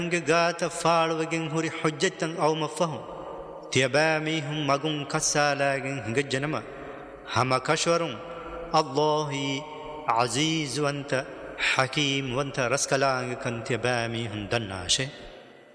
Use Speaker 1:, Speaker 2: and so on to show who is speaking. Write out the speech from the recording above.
Speaker 1: gata falwagin huri hujjatan aw mafahum tiyabamihum magun kasalagin gajjanama hama kashwarun Allahi aziz wanta حكيم وانت رسكلان كنت بامي هندنا شيء